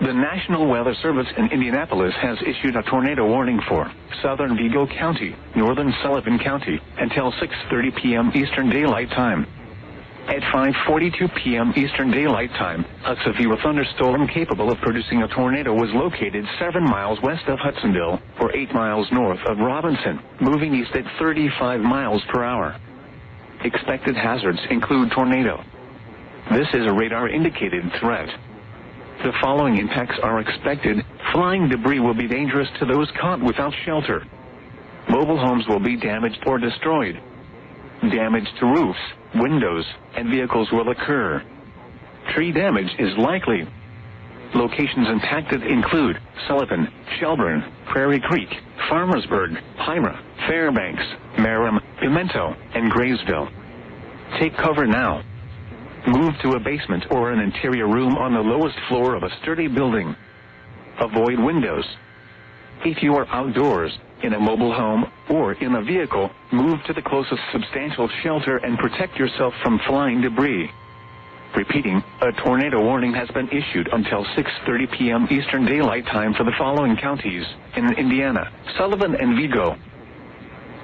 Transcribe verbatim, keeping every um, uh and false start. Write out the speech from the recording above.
The National Weather Service in Indianapolis has issued a tornado warning for southern Vigo County, northern Sullivan County, until six thirty p m Eastern Daylight Time. At five forty-two p m Eastern Daylight Time, a severe thunderstorm capable of producing a tornado was located seven miles west of Hudsonville, or eight miles north of Robinson, moving east at thirty-five miles per hour. Expected hazards include tornado. This is a radar-indicated threat. The following impacts are expected. Flying debris will be dangerous to those caught without shelter. Mobile homes will be damaged or destroyed. Damage to roofs, windows, and vehicles will occur. Tree damage is likely. Locations impacted include Sullivan, Shelburne, Prairie Creek, Farmersburg, Pyra, Fairbanks, Merrim, Pimento, and Graysville. Take cover now. Move to a basement or an interior room on the lowest floor of a sturdy building. Avoid windows. If you are outdoors, in a mobile home, or in a vehicle, move to the closest substantial shelter and protect yourself from flying debris. Repeating, a tornado warning has been issued until six thirty p m Eastern Daylight Time for the following counties in Indiana: Sullivan and Vigo,